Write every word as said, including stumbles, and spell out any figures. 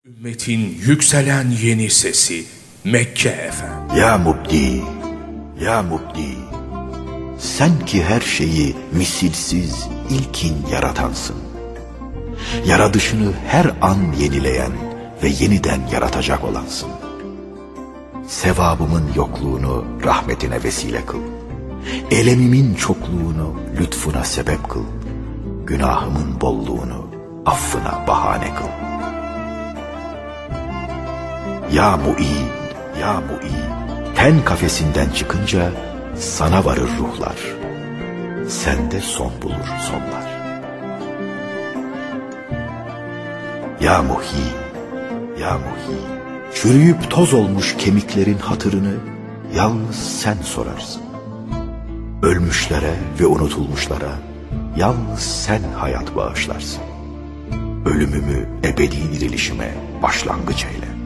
Ümmetin yükselen yeni sesi Mekke Efendi. Ya Mubdi, Ya Mubdi, sen ki her şeyi misilsiz ilkin yaratansın. Yaratışını her an yenileyen ve yeniden yaratacak olansın. Sevabımın yokluğunu rahmetine vesile kıl. Elemimin çokluğunu lütfuna sebep kıl. Günahımın bolluğunu affına bahane kıl. Ya Mu'in, Ya Mu'in, ten kafesinden çıkınca sana varır ruhlar. Sende son bulur sonlar. Ya Muhi, Ya Muhi, çürüyüp toz olmuş kemiklerin hatırını yalnız sen sorarsın. Ölmüşlere ve unutulmuşlara yalnız sen hayat bağışlarsın. Ölümümü ebedi dirilişime başlangıç eyle.